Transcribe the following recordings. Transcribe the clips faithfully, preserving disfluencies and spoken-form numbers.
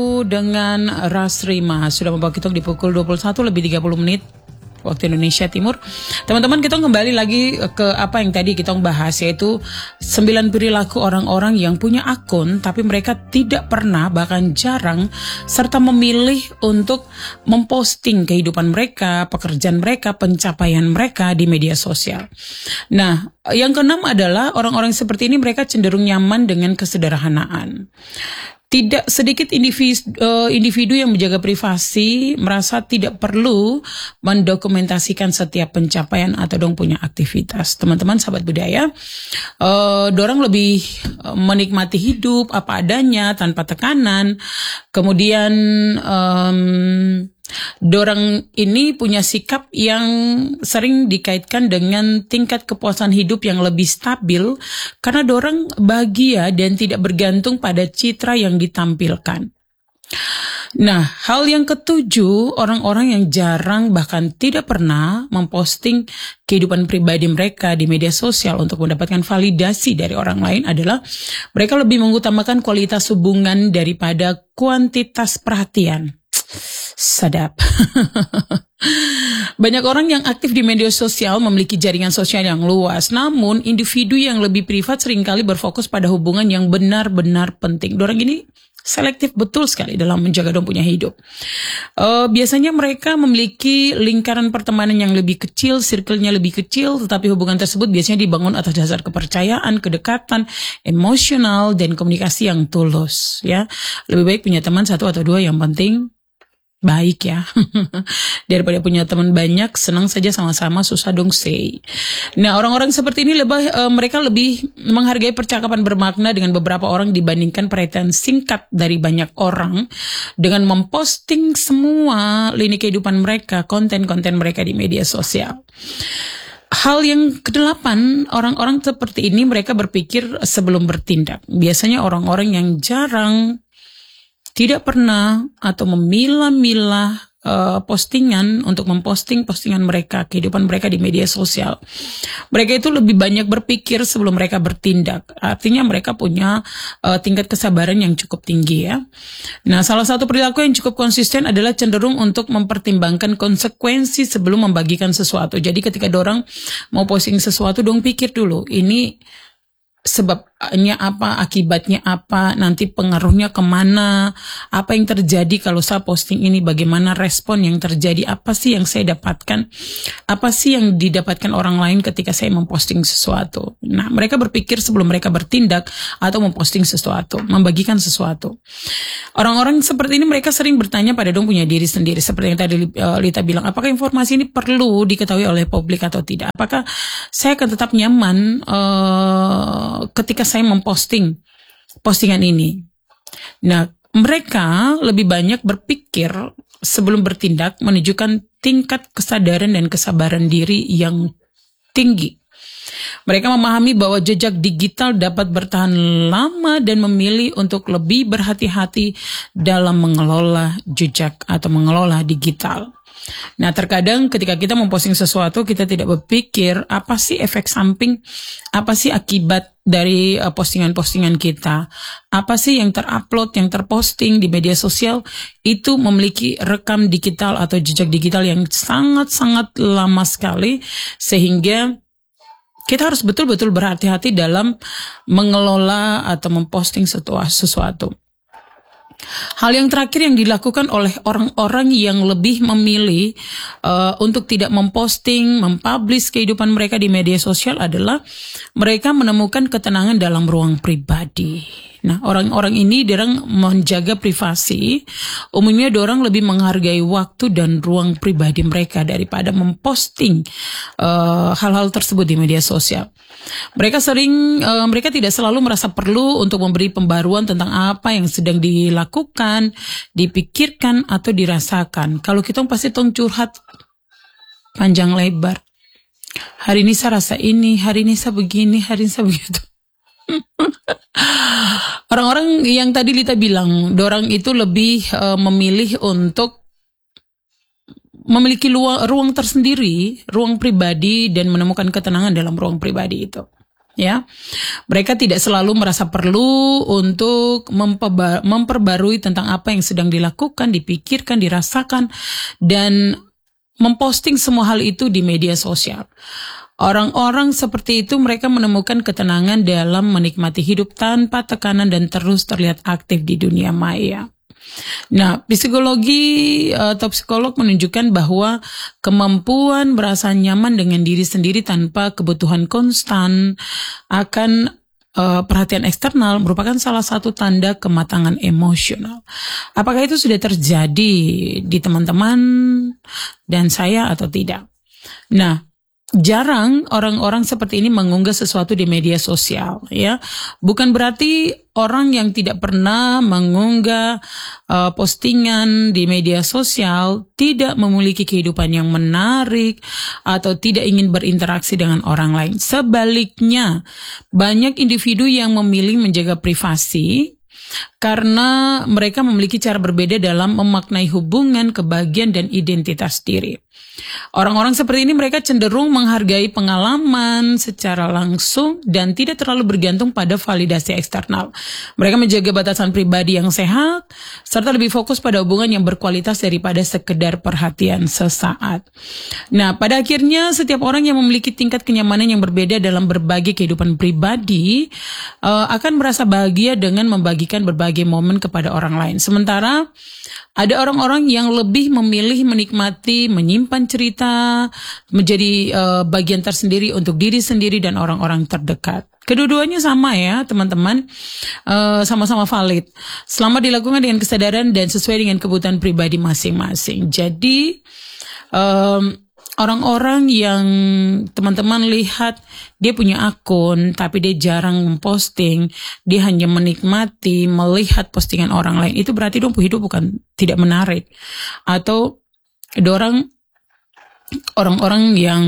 dengan Rasrima sudah membawa kita di pukul dua puluh satu lebih tiga puluh menit waktu Indonesia Timur. Teman-teman, kita kembali lagi ke apa yang tadi kita bahas, yaitu sembilan perilaku orang-orang yang punya akun tapi mereka tidak pernah, bahkan jarang, serta memilih untuk memposting kehidupan mereka, pekerjaan mereka, pencapaian mereka di media sosial. Nah, yang keenam adalah orang-orang seperti ini mereka cenderung nyaman dengan kesederhanaan. Tidak sedikit individu, uh, individu yang menjaga privasi merasa tidak perlu mendokumentasikan setiap pencapaian atau dong punya aktivitas. Teman-teman sahabat budaya, uh, dorang lebih menikmati hidup apa adanya tanpa tekanan. Kemudian um, dorang ini punya sikap yang sering dikaitkan dengan tingkat kepuasan hidup yang lebih stabil karena dorang bahagia dan tidak bergantung pada citra yang ditampilkan. Nah, hal yang ketujuh, orang-orang yang jarang bahkan tidak pernah memposting kehidupan pribadi mereka di media sosial untuk mendapatkan validasi dari orang lain adalah mereka lebih mengutamakan kualitas hubungan daripada kuantitas perhatian. Sadap. Banyak orang yang aktif di media sosial memiliki jaringan sosial yang luas, namun individu yang lebih privat seringkali berfokus pada hubungan yang benar-benar penting. Dorang ini selektif betul sekali dalam menjaga dong punya hidup. Uh, biasanya mereka memiliki lingkaran pertemanan yang lebih kecil, circle-nya lebih kecil, tetapi hubungan tersebut biasanya dibangun atas dasar kepercayaan, kedekatan, emosional, dan komunikasi yang tulus. Ya, lebih baik punya teman satu atau dua, yang penting baik ya, daripada punya teman banyak, senang saja sama-sama, susah dong say. Nah, orang-orang seperti ini lebih, uh, mereka lebih menghargai percakapan bermakna dengan beberapa orang dibandingkan perhatian singkat dari banyak orang dengan memposting semua lini kehidupan mereka, konten-konten mereka di media sosial. Hal yang kedelapan, orang-orang seperti ini mereka berpikir sebelum bertindak. Biasanya orang-orang yang jarang, tidak pernah atau memilah-milah uh, postingan untuk memposting postingan mereka, kehidupan mereka di media sosial. Mereka itu lebih banyak berpikir sebelum mereka bertindak. Artinya mereka punya uh, tingkat kesabaran yang cukup tinggi ya. Nah, salah satu perilaku yang cukup konsisten adalah cenderung untuk mempertimbangkan konsekuensi sebelum membagikan sesuatu. Jadi ketika dorang mau posting sesuatu, dong pikir dulu, ini sebabnya apa, akibatnya apa, nanti pengaruhnya kemana, apa yang terjadi kalau saya posting ini, bagaimana respon yang terjadi, apa sih yang saya dapatkan, apa sih yang didapatkan orang lain ketika saya memposting sesuatu. Nah, mereka berpikir sebelum mereka bertindak atau memposting sesuatu, membagikan sesuatu. Orang-orang seperti ini mereka sering bertanya pada dong punya diri sendiri, seperti yang tadi uh, Lita bilang, apakah informasi ini perlu diketahui oleh publik atau tidak? Apakah saya akan tetap nyaman uh, ketika saya memposting postingan ini. Nah, mereka lebih banyak berpikir sebelum bertindak, menunjukkan tingkat kesadaran dan kesabaran diri yang tinggi. Mereka memahami bahwa jejak digital dapat bertahan lama dan memilih untuk lebih berhati-hati dalam mengelola jejak atau mengelola digital. Nah, terkadang ketika kita memposting sesuatu, kita tidak berpikir apa sih efek samping, apa sih akibat dari uh, postingan-postingan kita, apa sih yang terupload, yang terposting di media sosial, itu memiliki rekam digital atau jejak digital yang sangat-sangat lama sekali, sehingga kita harus betul-betul berhati-hati dalam mengelola atau memposting sesuatu. Hal yang terakhir yang dilakukan oleh orang-orang yang lebih memilih uh, untuk tidak memposting, mempublish kehidupan mereka di media sosial adalah mereka menemukan ketenangan dalam ruang pribadi. Nah, orang-orang ini dorang menjaga privasi. Umumnya dorang lebih menghargai waktu dan ruang pribadi mereka daripada memposting uh, hal-hal tersebut di media sosial. Mereka sering, uh, mereka tidak selalu merasa perlu untuk memberi pembaruan tentang apa yang sedang dilakukan, dipikirkan atau dirasakan. Kalau kita pasti tong curhat panjang lebar. Hari ini saya rasa ini, hari ini saya begini, hari ini saya begitu. Orang-orang yang tadi Lita bilang, dorang itu lebih uh, memilih untuk memiliki luang, ruang tersendiri, ruang pribadi, dan menemukan ketenangan dalam ruang pribadi itu. ya. Mereka tidak selalu merasa perlu untuk memperba- memperbarui tentang apa yang sedang dilakukan, dipikirkan, dirasakan, dan memposting semua hal itu di media sosial. Orang-orang seperti itu mereka menemukan ketenangan dalam menikmati hidup tanpa tekanan dan terus terlihat aktif di dunia maya. Nah, psikologi atau psikolog menunjukkan bahwa kemampuan merasa nyaman dengan diri sendiri tanpa kebutuhan konstan akan uh, perhatian eksternal merupakan salah satu tanda kematangan emosional. Apakah itu sudah terjadi di teman-teman dan saya atau tidak? Nah, jarang orang-orang seperti ini mengunggah sesuatu di media sosial, ya. Bukan berarti orang yang tidak pernah mengunggah uh, postingan di media sosial tidak memiliki kehidupan yang menarik atau tidak ingin berinteraksi dengan orang lain. Sebaliknya, banyak individu yang memilih menjaga privasi karena mereka memiliki cara berbeda dalam memaknai hubungan, kebahagiaan, dan identitas diri. Orang-orang seperti ini mereka cenderung menghargai pengalaman secara langsung dan tidak terlalu bergantung pada validasi eksternal. Mereka menjaga batasan pribadi yang sehat serta lebih fokus pada hubungan yang berkualitas daripada sekedar perhatian sesaat. Nah, pada akhirnya setiap orang yang memiliki tingkat kenyamanan yang berbeda dalam berbagi kehidupan pribadi uh, akan merasa bahagia dengan membagikan berbagai momen kepada orang lain. Sementara ada orang-orang yang lebih memilih menikmati, menyimpan cerita, menjadi uh, bagian tersendiri untuk diri sendiri dan orang-orang terdekat. Kedua-duanya sama ya teman-teman, uh, sama-sama valid. Selama dilakukan dengan kesadaran dan sesuai dengan kebutuhan pribadi masing-masing. Jadi um, orang-orang yang teman-teman lihat dia punya akun tapi dia jarang memposting, dia hanya menikmati, melihat postingan orang lain, itu berarti dong hidup bukan tidak menarik. Atau dorang orang-orang yang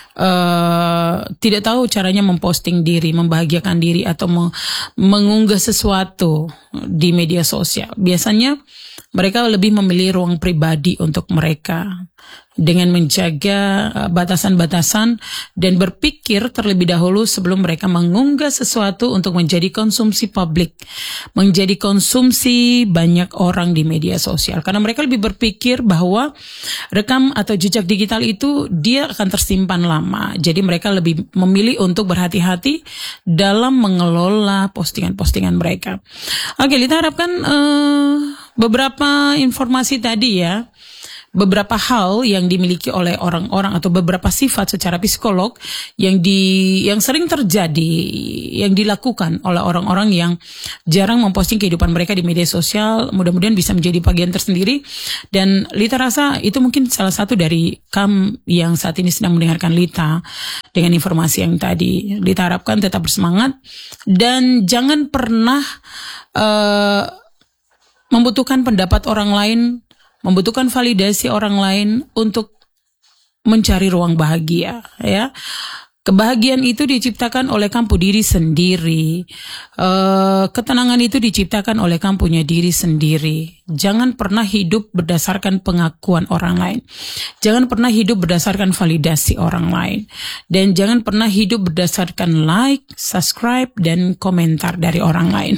uh, tidak tahu caranya memposting diri, membahagiakan diri atau me- mengunggah sesuatu di media sosial. Biasanya mereka lebih memilih ruang pribadi untuk mereka dengan menjaga batasan-batasan dan berpikir terlebih dahulu sebelum mereka mengunggah sesuatu untuk menjadi konsumsi publik, menjadi konsumsi banyak orang di media sosial. Karena mereka lebih berpikir bahwa rekam atau jejak digital itu dia akan tersimpan lama. Jadi mereka lebih memilih untuk berhati-hati dalam mengelola postingan-postingan mereka. Oke, kita harapkan uh, beberapa informasi tadi ya. Beberapa hal yang dimiliki oleh orang-orang atau beberapa sifat secara psikolog yang di yang sering terjadi, yang dilakukan oleh orang-orang yang jarang memposting kehidupan mereka di media sosial, mudah-mudahan bisa menjadi bagian tersendiri. Dan Lita rasa itu mungkin salah satu dari kamu yang saat ini sedang mendengarkan Lita dengan informasi yang tadi. Lita harapkan tetap bersemangat dan jangan pernah uh, membutuhkan pendapat orang lain, membutuhkan validasi orang lain untuk mencari ruang bahagia, ya. Kebahagiaan itu diciptakan oleh kamu diri sendiri. E, ketenangan itu diciptakan oleh kamu punya diri sendiri. Jangan pernah hidup berdasarkan pengakuan orang lain. Jangan pernah hidup berdasarkan validasi orang lain. Dan jangan pernah hidup berdasarkan like, subscribe, dan komentar dari orang lain.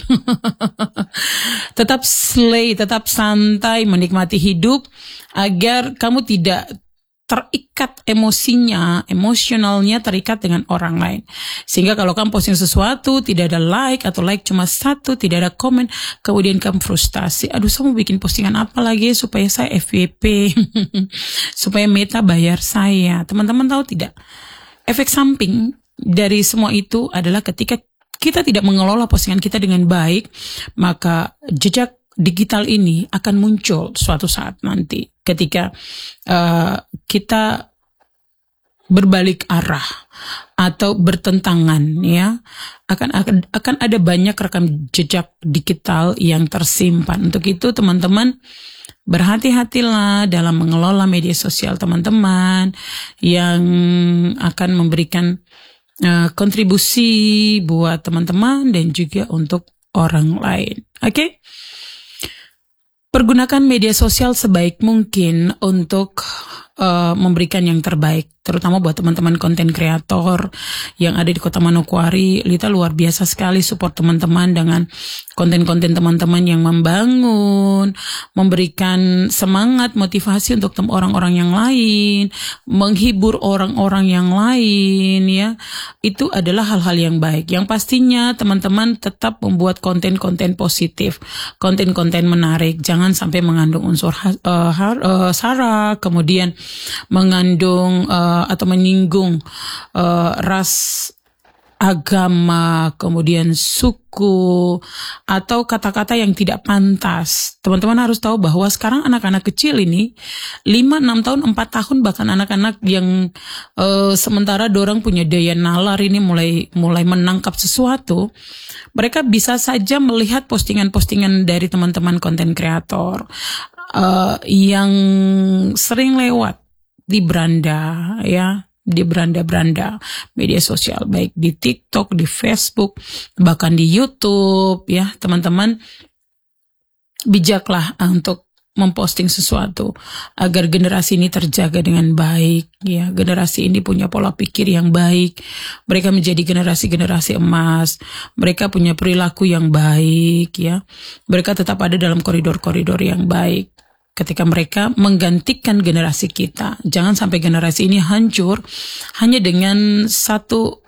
Tetap slay, tetap santai menikmati hidup agar kamu tidak terikat emosinya, emosionalnya terikat dengan orang lain. Sehingga kalau kamu posting sesuatu, tidak ada like atau like cuma satu, tidak ada komen, kemudian kamu frustasi. Aduh, saya mau bikin postingan apa lagi supaya saya F Y P, supaya Meta bayar saya. Teman-teman tahu tidak? Efek samping dari semua itu adalah ketika kita tidak mengelola postingan kita dengan baik, maka jejak digital ini akan muncul suatu saat nanti ketika uh, kita berbalik arah atau bertentangan, ya, akan akan akan ada banyak rekam jejak digital yang tersimpan. Untuk itu teman-teman berhati-hatilah dalam mengelola media sosial teman-teman yang akan memberikan uh, kontribusi buat teman-teman dan juga untuk orang lain. Oke? Okay? Pergunakan media sosial sebaik mungkin untuk uh, memberikan yang terbaik, terutama buat teman-teman konten kreator yang ada di Kota Manokwari. Lita luar biasa sekali support teman-teman dengan konten-konten teman-teman yang membangun, memberikan semangat, motivasi untuk tem- orang-orang yang lain, menghibur orang-orang yang lain, ya. Itu adalah hal-hal yang baik. Yang pastinya teman-teman tetap membuat konten-konten positif, konten-konten menarik. Jangan sampai mengandung unsur uh, uh, sara, kemudian mengandung uh, atau menyinggung uh, ras, agama, kemudian suku, atau kata-kata yang tidak pantas. Teman-teman harus tahu bahwa sekarang anak-anak kecil ini lima, enam tahun, empat tahun, bahkan anak-anak yang uh, sementara dorang punya daya nalar ini mulai mulai menangkap sesuatu, mereka bisa saja melihat postingan-postingan dari teman-teman konten kreator uh, yang sering lewat di beranda, ya, di beranda-beranda media sosial, baik di TikTok, di Facebook, bahkan di YouTube, ya. Teman-teman bijaklah untuk memposting sesuatu agar generasi ini terjaga dengan baik, ya. Generasi ini punya pola pikir yang baik, mereka menjadi generasi-generasi emas, mereka punya perilaku yang baik, ya. Mereka tetap ada dalam koridor-koridor yang baik ketika mereka menggantikan generasi kita. Jangan sampai generasi ini hancur hanya dengan satu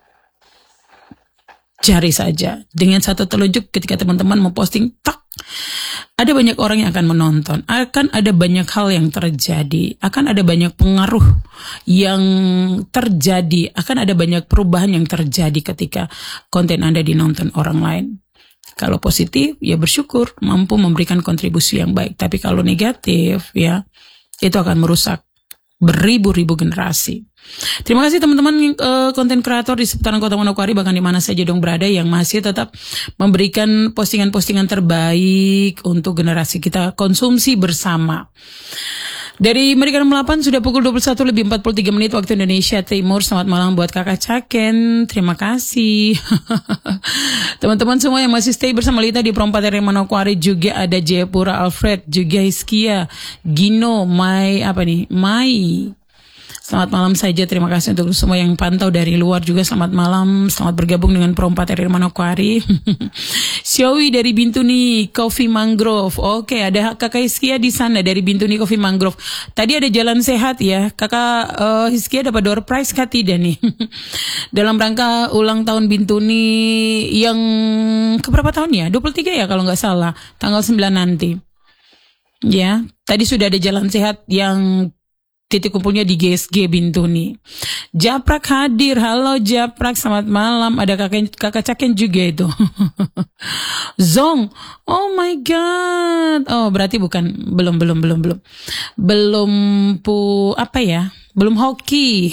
jari saja, dengan satu telunjuk. Ketika teman-teman memposting, tak, ada banyak orang yang akan menonton, akan ada banyak hal yang terjadi, akan ada banyak pengaruh yang terjadi, akan ada banyak perubahan yang terjadi ketika konten Anda dinonton orang lain. Kalau positif, ya bersyukur mampu memberikan kontribusi yang baik. Tapi kalau negatif, ya itu akan merusak beribu-ribu generasi. Terima kasih teman-teman konten uh, kreator di seputaran Kota Manokwari, bahkan di mana saja dong berada, yang masih tetap memberikan postingan-postingan terbaik untuk generasi kita konsumsi bersama. Dari Merdeka enam puluh delapan sudah pukul dua puluh satu lebih empat puluh tiga menit waktu Indonesia Timur. Selamat malam buat Kakak Caken. Terima kasih. Teman-teman semua yang masih stay bersama Lita di Perompat R M Manokwari, juga ada Jayapura Alfred, juga Hiskia, Gino, Mai, apa nih? Mai. Selamat malam saja, terima kasih untuk semua yang pantau dari luar juga. Selamat malam, selamat bergabung dengan Perompat R M Manokwari. Xiaowi dari Bintuni Coffee Mangrove. Oke, ada Kakak Hiskia di sana dari Bintuni Coffee Mangrove. Tadi ada jalan sehat ya. Kakak uh, Hiskia dapat door prize kah tidak nih? Dalam rangka ulang tahun Bintuni yang keberapa tahun ya? dua puluh tiga ya kalau nggak salah. Tanggal sembilan nanti. Ya, tadi sudah ada jalan sehat yang titik kumpulnya di G S G Bintuni. Japrak hadir. Halo Japrak, selamat malam. Ada kakak, kakak Caken juga itu. Zong. Oh my god. Oh berarti bukan. Belum, belum, belum, belum. Belum pu, apa ya? Belum hoki.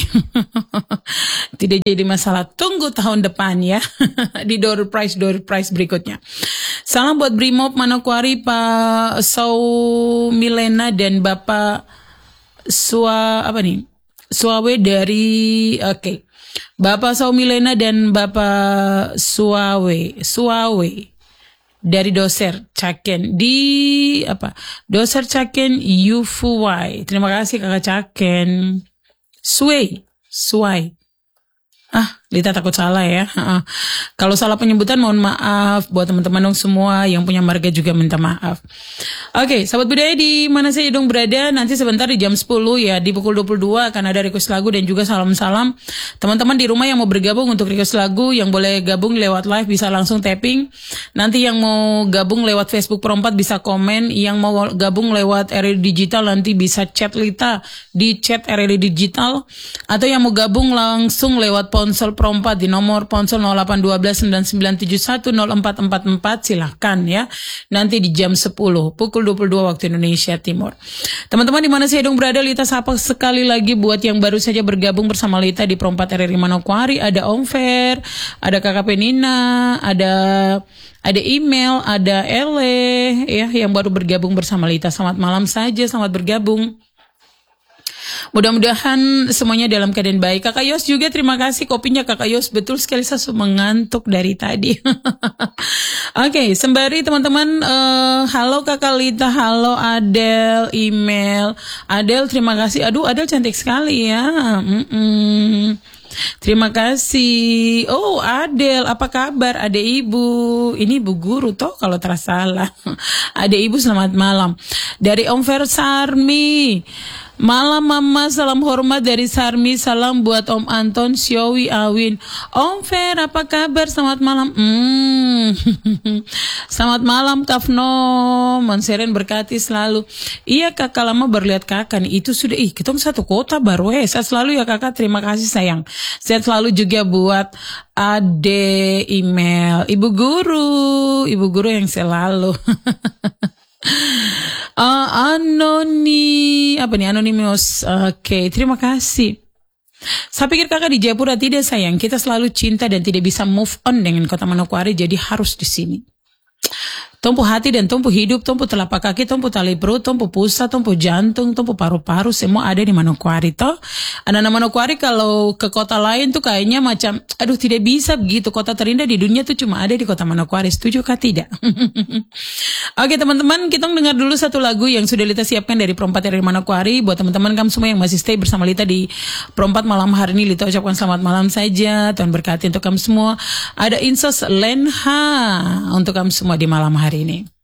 Tidak jadi masalah. Tunggu tahun depan ya. Di door prize, door prize berikutnya. Salam buat Brimob Manokwari, Pak Sau Milena dan Bapak Sua apa nih? Suawe dari oke. Okay. Bapak Sau Milena dan Bapak Suawe, Suawe dari Doser Caken di apa? Doser Caken Yufuwai. Terima kasih Kakak Caken. Suai, Suai. Ah, Lita takut salah ya. Uh-uh. Kalau salah penyebutan mohon maaf. Buat teman-teman dong semua yang punya marga juga minta maaf. Oke, okay, sahabat budaya di mana saja dong berada. Nanti sebentar di jam sepuluh ya, di pukul dua puluh dua akan ada request lagu dan juga salam-salam. Teman-teman di rumah yang mau bergabung untuk request lagu, yang boleh gabung lewat live bisa langsung tapping. Nanti yang mau gabung lewat Facebook Perompat bisa komen. Yang mau gabung lewat R R D Digital nanti bisa chat Lita di chat R R D Digital. Atau yang mau gabung langsung lewat ponsel Perompat di nomor ponsel nol delapan satu dua sembilan sembilan tujuh satu nol empat empat empat. Silahkan ya. Nanti di jam sepuluh pukul dua puluh dua waktu Indonesia Timur. Teman-teman di mana saya dong berada, Lita sapa sekali lagi buat yang baru saja bergabung bersama Lita di Perompat R R I Manokwari. Ada Om Fer, ada Kakak Penina, ada ada email, ada Ele ya yang baru bergabung bersama Lita. Selamat malam saja, selamat bergabung. Mudah-mudahan semuanya dalam keadaan baik. Kakak Yos juga terima kasih kopinya Kakak Yos. Betul sekali, saya mengantuk dari tadi. Oke, okay, sembari teman-teman, uh, halo Kakak Lita, halo Adel, email. Adel terima kasih. Aduh, Adel cantik sekali ya. Mm-mm. Terima kasih. Oh, Adel, apa kabar? Ade Ibu. Ini Bu Guru toh kalau terasa salah. Ade Ibu selamat malam. Dari Om Fer Sarmi. Malam Mama, salam hormat dari Sarmi. Salam buat Om Anton, Syowi, Awin. Om Fer, apa kabar? Selamat malam. Hmm. Selamat malam Kafno. Monseren berkati selalu. Iya kakak, lama berlihat kakak nih. Itu sudah, ih kita satu kota baru eh. Sehat selalu ya kakak, terima kasih sayang. Sehat selalu juga buat Ade email. Ibu Guru. Ibu Guru yang selalu. Uh, anoni apa nih anonymous. Oke, okay, terima kasih. Saya pikir kakak di Jayapura. Tidak sayang, kita selalu cinta dan tidak bisa move on dengan kota Manokwari, jadi harus di sini. Tumpu hati dan tumpu hidup, tumpu telapak kaki, tumpu tali perut, tumpu pusat, tumpu jantung, tumpu paru-paru, semua ada di Manokwari toh. Anak-anak Manokwari kalau ke kota lain tuh kayaknya macam, aduh tidak bisa begitu. Kota terindah di dunia tuh cuma ada di kota Manokwari. Setuju kah tidak? Oke teman-teman, kita dengar dulu satu lagu yang sudah Lita siapkan dari Perempat dari Manokwari. Buat teman-teman kamu semua yang masih stay bersama Lita di Perempat malam hari ini, Lita ucapkan selamat malam saja. Tuhan berkati untuk kamu semua. Ada Insos Lenha untuk kamu semua di malam hari ini.